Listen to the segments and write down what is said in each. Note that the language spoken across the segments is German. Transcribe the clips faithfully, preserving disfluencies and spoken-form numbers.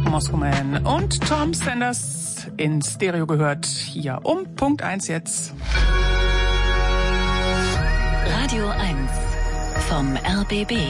Moscow Man und Tom Sanders in Stereo gehört. Hier um Punkt eins jetzt. Radio eins vom R B B.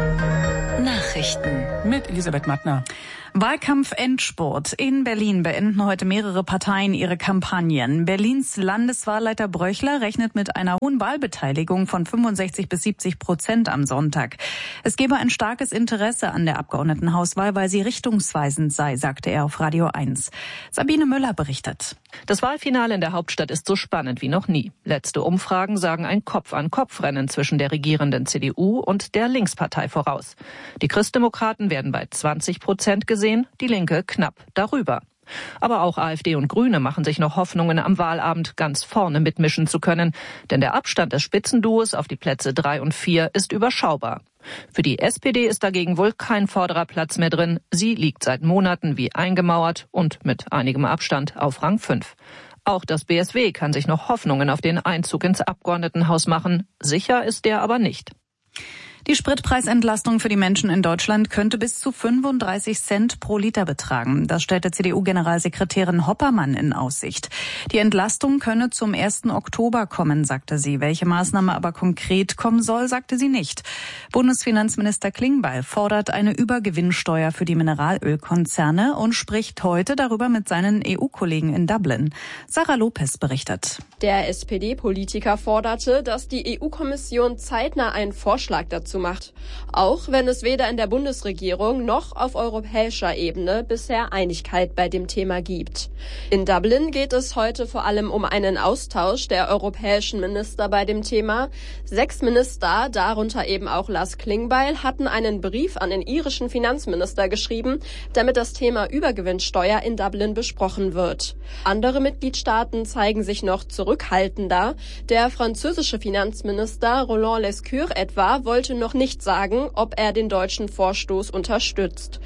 Nachrichten mit Elisabeth Mattner. Wahlkampf-Endspurt. In Berlin beenden heute mehrere Parteien ihre Kampagnen. Berlins Landeswahlleiter Bröchler rechnet mit einer hohen Wahlbeteiligung von fünfundsechzig bis siebzig Prozent am Sonntag. Es gebe ein starkes Interesse an der Abgeordnetenhauswahl, weil sie richtungsweisend sei, sagte er auf Radio eins. Sabine Müller berichtet. Das Wahlfinale in der Hauptstadt ist so spannend wie noch nie. Letzte Umfragen sagen ein Kopf-an-Kopf-Rennen zwischen der regierenden C D U und der Linkspartei voraus. Die Christdemokraten werden bei zwanzig Prozent gesehen, die Linke knapp darüber. Aber auch AfD und Grüne machen sich noch Hoffnungen, am Wahlabend ganz vorne mitmischen zu können. Denn der Abstand des Spitzenduos auf die Plätze drei und vier ist überschaubar. Für die S P D ist dagegen wohl kein Vordererplatz mehr drin. Sie liegt seit Monaten wie eingemauert und mit einigem Abstand auf Rang fünf. Auch das B S W kann sich noch Hoffnungen auf den Einzug ins Abgeordnetenhaus machen. Sicher ist der aber nicht. Die Spritpreisentlastung für die Menschen in Deutschland könnte bis zu fünfunddreißig Cent pro Liter betragen. Das stellte C D U-Generalsekretärin Hoppermann in Aussicht. Die Entlastung könne zum ersten Oktober kommen, sagte sie. Welche Maßnahme aber konkret kommen soll, sagte sie nicht. Bundesfinanzminister Klingbeil fordert eine Übergewinnsteuer für die Mineralölkonzerne und spricht heute darüber mit seinen E U-Kollegen in Dublin. Sarah Lopez berichtet. Der S P D-Politiker forderte, dass die E U-Kommission zeitnah einen Vorschlag dazu macht, auch wenn es weder in der Bundesregierung noch auf europäischer Ebene bisher Einigkeit bei dem Thema gibt. In Dublin geht es heute vor allem um einen Austausch der europäischen Minister bei dem Thema. Sechs Minister, darunter eben auch Lars Klingbeil, hatten einen Brief an den irischen Finanzminister geschrieben, damit das Thema Übergewinnsteuer in Dublin besprochen wird. Andere Mitgliedstaaten zeigen sich noch zurückhaltender. Der französische Finanzminister Roland Lescure etwa wollte noch nicht sagen, ob er den deutschen Vorstoß unterstützt.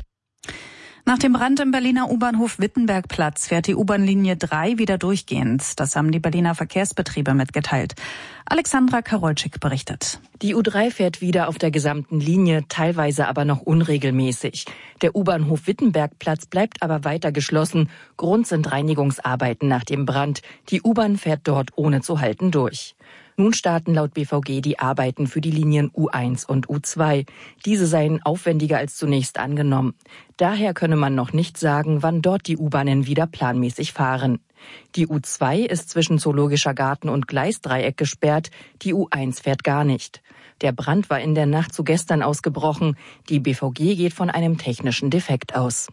Nach dem Brand im Berliner U-Bahnhof Wittenbergplatz fährt die U-Bahn-Linie drei wieder durchgehend. Das haben die Berliner Verkehrsbetriebe mitgeteilt. Alexandra Karolczyk berichtet. Die U drei fährt wieder auf der gesamten Linie, teilweise aber noch unregelmäßig. Der U-Bahnhof Wittenbergplatz bleibt aber weiter geschlossen. Grund sind Reinigungsarbeiten nach dem Brand. Die U-Bahn fährt dort ohne zu halten durch. Nun starten laut B V G die Arbeiten für die Linien U eins und U zwei. Diese seien aufwendiger als zunächst angenommen. Daher könne man noch nicht sagen, wann dort die U-Bahnen wieder planmäßig fahren. Die U zwei ist zwischen Zoologischer Garten und Gleisdreieck gesperrt, die U eins fährt gar nicht. Der Brand war in der Nacht zu gestern ausgebrochen. Die B V G geht von einem technischen Defekt aus.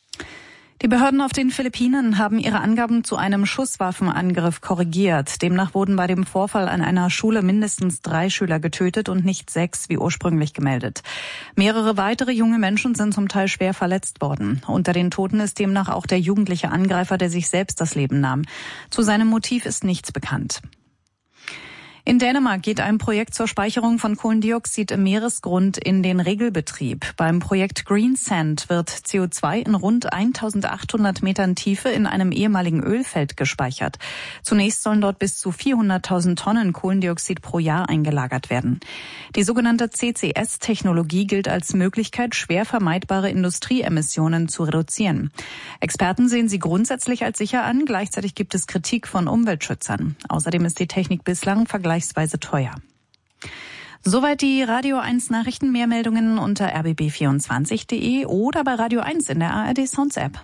Die Behörden auf den Philippinen haben ihre Angaben zu einem Schusswaffenangriff korrigiert. Demnach wurden bei dem Vorfall an einer Schule mindestens drei Schüler getötet und nicht sechs, wie ursprünglich gemeldet. Mehrere weitere junge Menschen sind zum Teil schwer verletzt worden. Unter den Toten ist demnach auch der jugendliche Angreifer, der sich selbst das Leben nahm. Zu seinem Motiv ist nichts bekannt. In Dänemark geht ein Projekt zur Speicherung von Kohlendioxid im Meeresgrund in den Regelbetrieb. Beim Projekt Green Sand wird C O zwei in rund eintausendachthundert Metern Tiefe in einem ehemaligen Ölfeld gespeichert. Zunächst sollen dort bis zu vierhunderttausend Tonnen Kohlendioxid pro Jahr eingelagert werden. Die sogenannte C C S-Technologie gilt als Möglichkeit, schwer vermeidbare Industrieemissionen zu reduzieren. Experten sehen sie grundsätzlich als sicher an. Gleichzeitig gibt es Kritik von Umweltschützern. Außerdem ist die Technik bislang vergleichsweise teuer. Soweit die Radio eins Nachrichten. Mehr Meldungen unter r b b vierundzwanzig punkt de oder bei Radio eins in der A R D Sounds App.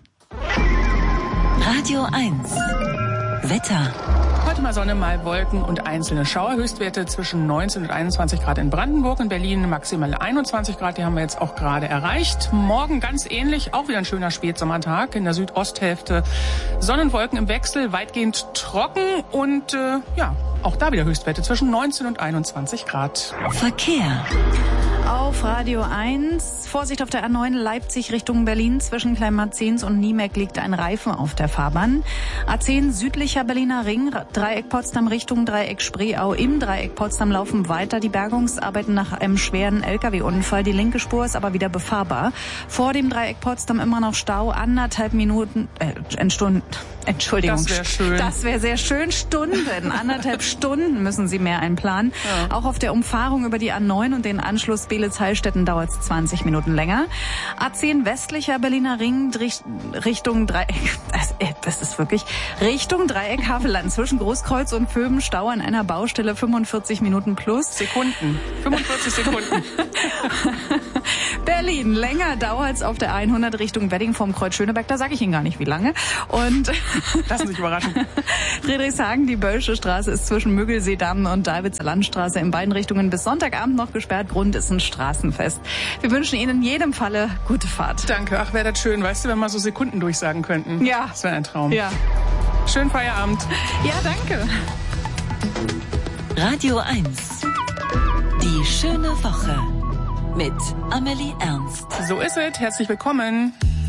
Radio eins Wetter. Heute mal Sonne, mal Wolken und einzelne Schauer. Höchstwerte zwischen neunzehn und einundzwanzig Grad in Brandenburg. In Berlin maximal einundzwanzig Grad. Die haben wir jetzt auch gerade erreicht. Morgen ganz ähnlich. Auch wieder ein schöner Spätsommertag. In der Südosthälfte Sonnenwolken im Wechsel. Weitgehend trocken. Und äh, ja, auch da wieder Höchstwerte zwischen neunzehn und einundzwanzig Grad. Verkehr. Auf Radio eins. Vorsicht auf der A neun Leipzig Richtung Berlin. Zwischen Kleinmarzens und Niemeck liegt ein Reifen auf der Fahrbahn. A zehn südlicher Berliner Ring. Dreieck Potsdam Richtung Dreieck Spreeau. Im Dreieck Potsdam laufen weiter die Bergungsarbeiten nach einem schweren L K W-Unfall. Die linke Spur ist aber wieder befahrbar. Vor dem Dreieck Potsdam immer noch Stau. Anderthalb Minuten, äh, Entstunden. Entschuldigung. Das wäre schön. Das wäre sehr schön. Stunden, anderthalb Stunden müssen Sie mehr einplanen. Ja. Auch auf der Umfahrung über die A neun und den Anschluss Beelitz-Heilstätten dauert es zwanzig Minuten länger. A zehn westlicher Berliner Ring Richtung Dreieck, das ist wirklich, Richtung Dreieck Havelland zwischen Großkreuz und Vöben Stau an einer Baustelle fünfundvierzig Minuten plus. Sekunden. fünfundvierzig Sekunden. Berlin, länger dauert's auf der hundert Richtung Wedding vom Kreuz Schöneberg, da sage ich Ihnen gar nicht, wie lange. Und lassen Sie sich überraschen. Friedrichshagen, die Böllsche Straße ist zwischen Müggelseedamm und Dalwitzer Landstraße in beiden Richtungen bis Sonntagabend noch gesperrt. Grund ist ein Straßenfest. Wir wünschen Ihnen in jedem Falle gute Fahrt. Danke. Ach, wäre das schön, weißt du, wenn wir so Sekunden durchsagen könnten. Ja. Das wäre ein Traum. Ja. Schönen Feierabend. Ja, danke. Radio eins. Die schöne Woche mit Amelie Ernst. So ist es. Herzlich willkommen.